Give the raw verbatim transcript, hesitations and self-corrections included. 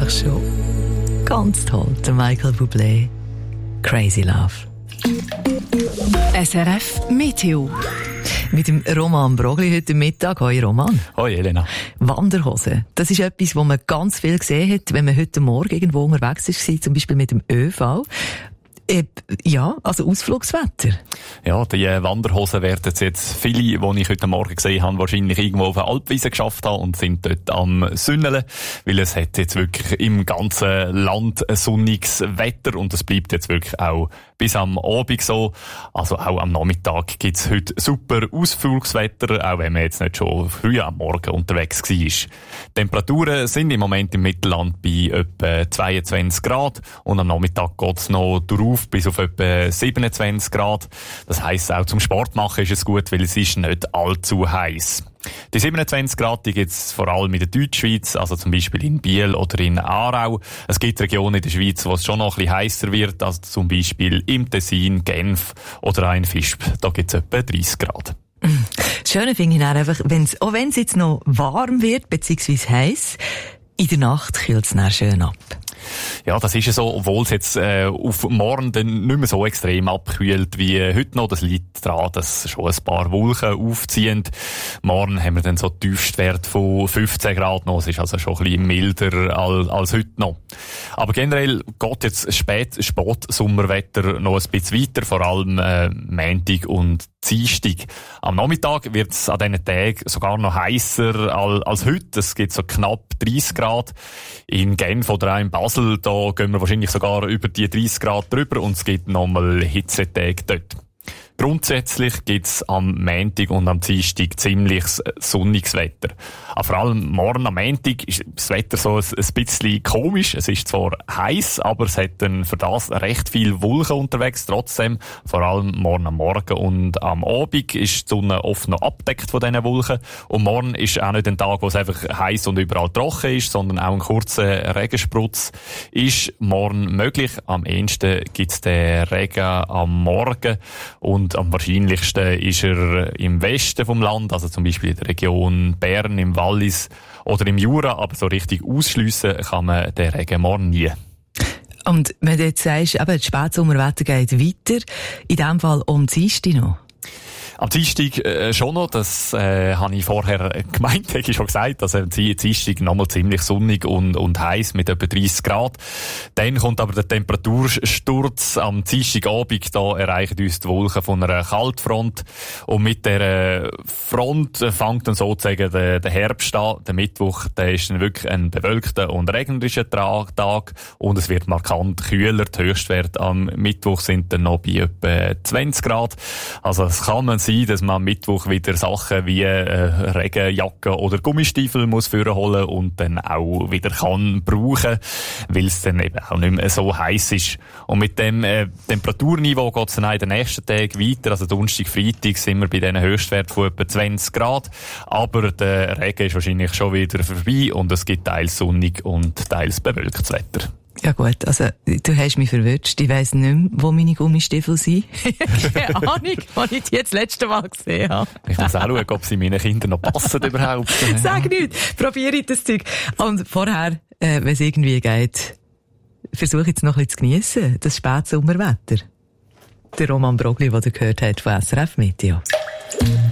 einfach schon ganz toll. Der Michael Bublé, Crazy Love. S R F Meteo. Mit dem Roman Brogli heute Mittag. Hoi Roman. Hoi Elena. Wanderhosen. Das ist etwas, was man ganz viel gesehen hat, wenn man heute Morgen irgendwo unterwegs war, zum Beispiel mit dem ÖV. Äh, ja, also Ausflugswetter. Ja, die Wanderhosen werden jetzt viele, die ich heute Morgen gesehen habe, wahrscheinlich irgendwo auf der Alpwiese geschafft haben und sind dort am Sünneln, weil es hat jetzt wirklich im ganzen Land ein sonniges Wetter und es bleibt jetzt wirklich auch bis am Abend so. Also auch am Nachmittag gibt es heute super Ausflugswetter, auch wenn man jetzt nicht schon früh am Morgen unterwegs war. Die Temperaturen sind im Moment im Mittelland bei etwa zweiundzwanzig Grad und am Nachmittag geht es noch drauf bis auf etwa siebenundzwanzig Grad. Das heisst, auch zum Sport machen ist es gut, weil es ist nicht allzu heiß. Die siebenundzwanzig Grad gibt es vor allem in der Deutschschweiz, also zum Beispiel in Biel oder in Aarau. Es gibt Regionen in der Schweiz, wo es schon noch ein bisschen heißer wird, also zum Beispiel im Tessin, Genf oder auch in Visp. Da gibt es etwa dreißig Grad. Das Schöne finde ich dann einfach, wenn's, auch wenn es jetzt noch warm wird, beziehungsweise heiß, in der Nacht kühlt es dann schön ab. Ja, das ist ja so, obwohl es jetzt äh, auf morgen dann nicht mehr so extrem abkühlt wie äh, heute noch. Das liegt daran, dass schon ein paar Wolken aufziehen. Morgen haben wir dann so Tiefstwert von fünfzehn Grad noch. Es ist also schon ein bisschen milder als, als heute noch. Aber generell geht jetzt spät, Spätsommerwetter noch ein bisschen weiter, vor allem äh, Montag und Dienstag. Am Nachmittag wird es an diesen Tagen sogar noch heißer als, als heute. Es gibt so knapp dreißig Grad. In Genf oder auch in Basel, da gehen wir wahrscheinlich sogar über die dreißig Grad drüber und es gibt nochmal Hitzetage dort. Grundsätzlich gibt's am Montag und am Dienstag ziemlich sonniges Wetter. Aber vor allem morgen am Montag ist das Wetter so ein, ein bisschen komisch. Es ist zwar heiß, aber es hat dann für das recht viel Wolken unterwegs. Trotzdem, vor allem morgen am Morgen und am Abend ist die Sonne oft noch abdeckt von diesen Wolken. Und morgen ist auch nicht ein Tag, wo es einfach heiß und überall trocken ist, sondern auch ein kurzer Regensprutz ist morgen möglich. Am ehesten gibt's den Regen am Morgen und am wahrscheinlichsten ist er im Westen vom Land, also zum Beispiel in der Region Bern, im Wallis oder im Jura, aber so richtig ausschliessen kann man den Regen morgen nie. Und wenn du jetzt sagst, eben, das Spätsommerwetter geht weiter, in dem Fall um Dienstag noch? Am Dienstag äh, schon noch, das äh, habe ich vorher gemeint, hätte ich schon gesagt, also am Dienstag nochmal ziemlich sonnig und, und heiß mit etwa dreißig Grad. Dann kommt aber der Temperatursturz am Dienstagabend, da erreichen uns die Wolken von einer Kaltfront und mit der Front fängt dann sozusagen der, der Herbst an. Der Mittwoch, der ist dann wirklich ein bewölkter und regnerischer Tag und es wird markant kühler. Die Höchstwerte am Mittwoch sind dann noch bei etwa zwanzig Grad. Also es kann man sein, dass man am Mittwoch wieder Sachen wie äh, Regenjacke oder Gummistiefel muss vorholen und dann auch wieder kann brauchen, weil es dann eben auch nicht mehr so heiß ist. Und mit dem äh, Temperaturniveau geht es dann auch in den nächsten Tagen weiter. Also Donnerstag, Freitag sind wir bei diesen Höchstwerten von etwa zwanzig Grad. Aber der Regen ist wahrscheinlich schon wieder vorbei und es gibt teils sonnig und teils bewölktes Wetter. Ja gut, also du hast mich verwirrt. Ich weiss nicht mehr, wo meine Gummistiefel sind. Keine Ahnung, wann ich die jetzt das letzte Mal gesehen habe. Ich muss auch schauen, ob sie meinen Kindern noch passen überhaupt. Sag nicht, probiere ich das Zeug. Und vorher, äh, wenn es irgendwie geht, versuche jetzt noch ein bisschen zu geniessen, das Spätsommerwetter. Der Roman Brogli, den ihr gehört habt von S R F Meteo.